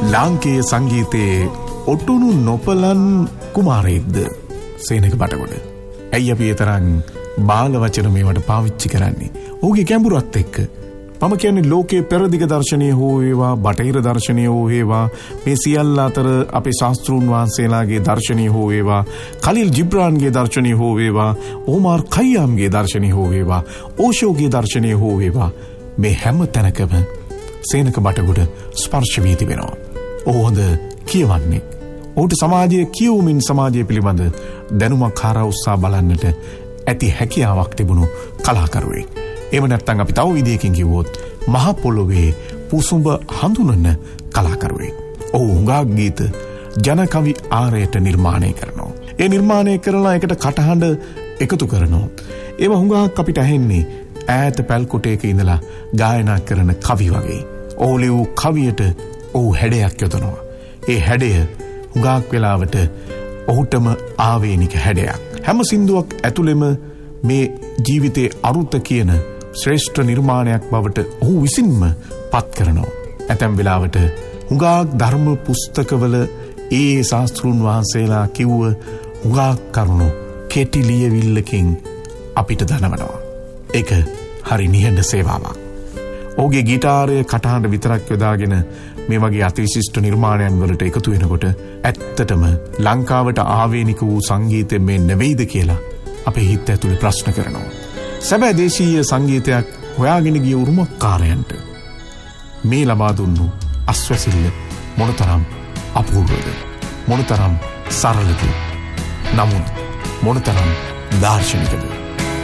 ලාංකේය සංගීතයේ ඔටුනු නොපලන් කුමාරයෙක්ද සේනක බටගොඩ. ඇයි අපි ඒ තරම් බාල වචන මේවට පාවිච්චි කරන්නේ? ඔහුගේ ගැඹුරත් එක්ක මම කියන්නේ ලෝකයේ පෙරදිග දර්ශනීය හෝ වේවා, බටහිර දර්ශනීය හෝ වේවා, මේ සියල්ල අතර අපේ ශාස්ත්‍රූන් වහන්සේලාගේ දර්ශනීය හෝ වේවා, කලිල් ජිබ්‍රාන්ගේ දර්ශනීය හෝ වේවා, ඕමාර් ඛය්යාම්ගේ දර්ශනීය හෝ වේවා, ඕෂෝගේ දර්ශනීය හෝ වේවා, මේ හැම තැනකම සේනක බටගොඩ ස්පර්ශ වී තිබෙනවා. ඔහු හොඳ කියවන්නේ. ඔහුට සමාජයේ කියවමින් සමාජය පිළිබඳ දැනුමක් හරහා උත්සාහ බලන්නට ඇති හැකියාවක් තිබුණු කලාකරුවෙක්. එහෙම නැත්නම් අපි තව විදියකින් කිව්වොත් මහ පොළොවේ පුසුඹ හඳුනන කලාකරුවෙක්. ඔහු හුඟක් ගීත ජනකවි ආරයට නිර්මාණය කරනවා. ඒ නිර්මාණය කරලා එකට කටහඬ එකතු කරනවා. ඒව හුඟක් අපිට ඇහෙන්නේ ඈත පැල්කොටයක ඉඳලා ගායනා කරන කවි වගේ. ඔහු ලියූ කවියට ඔහු හැඩයක් යොදනවා. ඒ හැඩය හුඟක් වෙලාවට ඔහුටම ආවේනික හැඩයක්. හැම සින්දුවක් ඇතුළෙම මේ ජීවිතයේ අරුත කියන ශ්‍රේෂ්ඨ නිර්මාණයක් බවට ඔහු විසින්ම පත් කරනවා. ඇතැම් වෙලාවට හුඟක් ධර්ම පුස්තකවල ඒ ශාස්ත්‍රූන් වහන්සේලා කිව්ව හුඟක් කරුණු කෙටි ලියවිල්ලකින් අපිට දනවනවා. ඒක හරි නිහඬ සේවාවක්. ඔහුගේ ගිටාරය කටහඬ විතරක් යොදාගෙන මේ වගේ අතිවිශිෂ්ට නිර්මාණයන් වලට එකතු වෙනකොට ඇත්තටම ලංකාවට ආවේනික වූ සංගීතය මේ නෙවෙයිද කියලා අපේ හිත ඇතුලේ ප්‍රශ්න කරනවා. සැබෑ දේශීය සංගීතයක් හොයාගෙන ගිය උරුමකාරයන්ට මේ ලබා දුන්නු අස්වැසිල්ල මොනතරම් අපූර්වද, මොනතරම් සරලද, නමුත් මොනතරම් දාර්ශනිකද.